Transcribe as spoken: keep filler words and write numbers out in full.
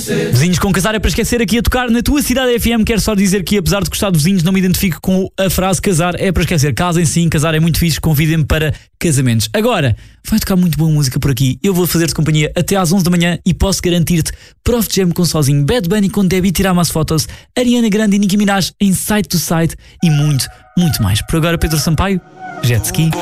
Vizinhos com Casar é para esquecer, aqui a tocar na tua cidade F M. Quero só dizer que, apesar de gostar de vizinhos, não me identifico com a frase casar é para esquecer. Casem sim, casar é muito fixe, convidem-me para casamentos. Agora, vai tocar muito boa música por aqui. Eu vou fazer-te companhia até às onze da manhã e posso garantir-te Prof Jam com Sozinho, Bad Bunny com Debbie Tirar Mais Fotos, Ariana Grande e Nicki Minaj em Side to Side e muito, muito mais. Por agora, Pedro Sampaio, Jet Ski.